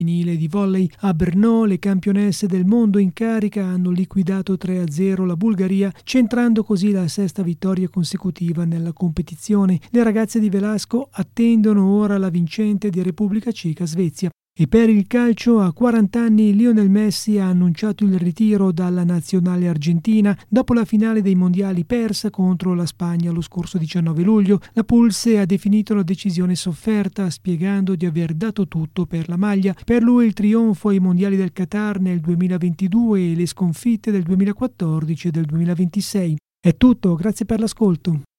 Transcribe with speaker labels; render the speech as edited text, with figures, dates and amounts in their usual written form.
Speaker 1: femminile di volley a Brno, le campionesse del mondo in carica hanno liquidato 3-0 la Bulgaria, centrando così la sesta vittoria consecutiva nella competizione. Le ragazze di Velasco attendono ora la vincente di Repubblica Ceca-Svezia. E per il calcio, a 40 anni Lionel Messi ha annunciato il ritiro dalla nazionale argentina dopo la finale dei mondiali persa contro la Spagna lo scorso 19 luglio. La Pulse ha definito la decisione sofferta, spiegando di aver dato tutto per la maglia. Per lui il trionfo ai mondiali del Qatar nel 2022 e le sconfitte del 2014 e del 2026. È tutto, grazie per l'ascolto.